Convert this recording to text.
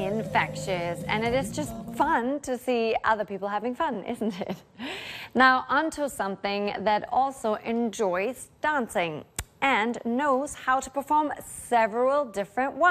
infectious, and it is just fun to see other people having fun, isn't it? Now, onto something that also enjoys dancing and knows how to perform several different ones.